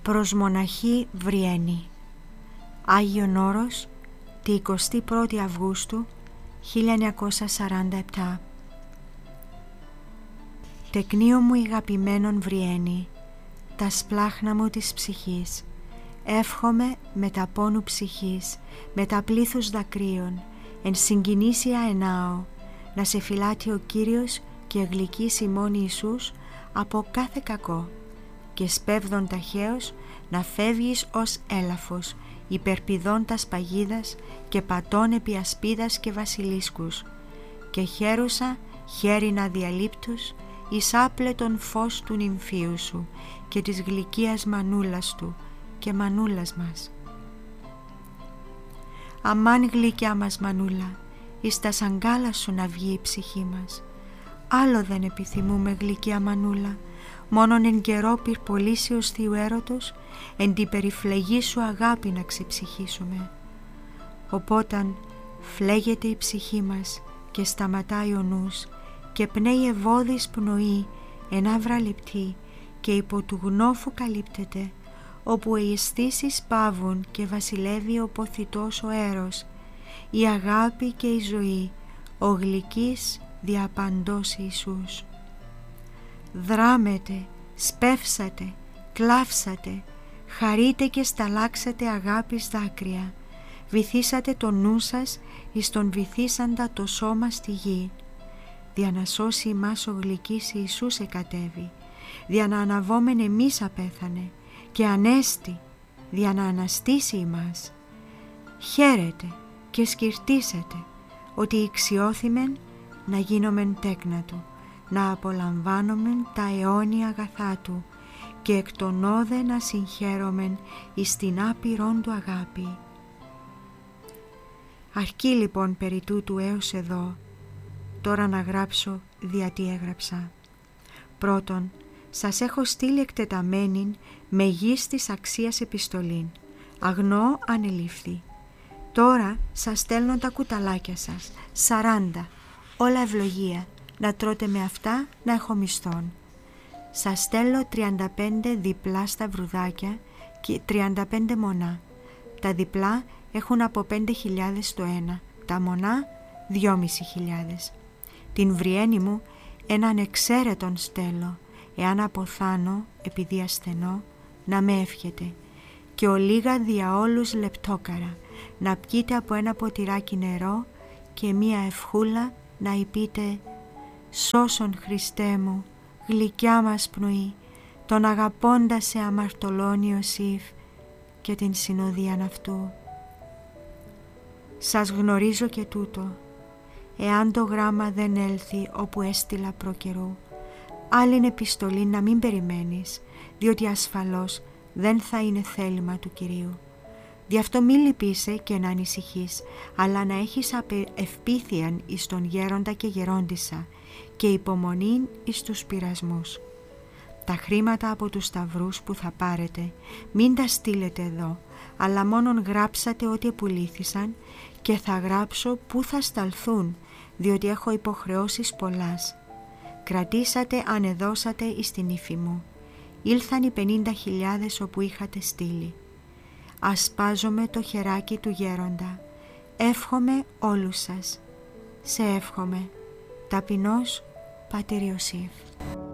προς μοναχή Βριένη. Άγιον Όρος, τη 21η Αυγούστου 1947. Τεκνίο μου αγαπημένον Βριένη, τα σπλάχνα μου της ψυχής, εύχομαι με τα πόνου ψυχής, με τα πλήθους δακρύων, εν συγκινήσια ενάω, να σε φυλάτει ο Κύριος και γλυκείς ημών Ιησούς από κάθε κακό, και σπέβδον ταχαίως να φεύγεις ως έλαφος, υπερπηδών τας παγίδας και πατών επί ασπίδας και βασιλίσκους, και χαίρουσα χέριν αδιαλείπτους εις άπλετον φως του νυμφίου σου και της γλυκίας μανούλας του και μανούλας μας. Αμάν γλυκιά μας μανούλα, εις τα σαγκάλα σου να βγει η ψυχή μας. Άλλο δεν επιθυμούμε γλυκιά μανούλα, μόνον εν καιρό πυρπολίσεως θείου έρωτος, εν την περιφλεγή σου αγάπη να ξεψυχήσουμε. Οπότε φλέγεται η ψυχή μας και σταματάει ο νους και πνέει ευώδης πνοή εν άβρα λεπτή και υπό του γνώφου καλύπτεται, όπου οι αισθήσεις πάβουν και βασιλεύει ο ποθητός ο έρος, η αγάπη και η ζωή, ο γλυκής διαπαντός Ιησούς. Δράμετε, σπεύσατε, κλάψατε, χαρείτε και σταλάξατε αγάπης δάκρυα, βυθίσατε το νου σας εις τον βυθίσαντα το σώμα στη γη. Δια να σώσει ημάς ο γλυκής Ιησούς εκατέβη, δια να αναβόμεν εμείς απέθανε, και ανέστη, δια να αναστήσει ημάς. Χαίρετε και σκυρτήσετε, ότι ηξιώθημεν να γίνομεν τέκνα του, να απολαμβάνομεν τα αιώνια αγαθά του, και εκ των όδε να συγχαίρομεν εις την άπειρον του αγάπη. Αρκεί λοιπόν περί τούτου έως εδώ, τώρα να γράψω δια τι έγραψα. Πρώτον, σας έχω στείλει εκτεταμένην με γης της αξίας επιστολήν, αγνώ ανελήφθη. Τώρα σας στέλνω τα κουταλάκια σας, 40, όλα ευλογία, να τρώτε με αυτά να έχω μισθόν. Σας στέλνω 35 διπλά σταυρουδάκια και 35 μονά. Τα διπλά έχουν από 5.000 το ένα, τα μονά 2.500. Την Βριένη μου έναν εξαίρετον στέλνω, εάν αποθάνω επειδή ασθενώ, να με εύχεται, και ολίγα δια όλους λεπτόκαρα, να πιείτε από ένα ποτηράκι νερό και μία ευχούλα να υπείτε «Σώσον Χριστέ μου, γλυκιά μας πνοή, τον αγαπώντα σε αμαρτωλόν Ιωσήφ και την συνοδείαν αυτού». Σας γνωρίζω και τούτο, εάν το γράμμα δεν έλθει όπου έστειλα προ καιρού, άλλην επιστολή να μην περιμένεις, διότι ασφαλώς δεν θα είναι θέλημα του Κυρίου. Γι' αυτό μη λυπείσαι και να ανησυχείς, αλλά να έχεις ευπίθειαν εις τον γέροντα και γερόντισσα και υπομονήν εις τους πειρασμούς. Τα χρήματα από τους σταυρούς που θα πάρετε μην τα στείλετε εδώ, αλλά μόνον γράψατε ό,τι επουλήθησαν, και θα γράψω πού θα σταλθούν, διότι έχω υποχρεώσεις πολλάς. Κρατήσατε αν εδώσατε εις την ύφη μου. Ήλθαν οι 50.000 όπου είχατε στείλει. Ασπάζομαι το χεράκι του γέροντα. Εύχομαι όλους σας. Σε εύχομαι. Ταπεινός Πατήρ Ιωσήφ.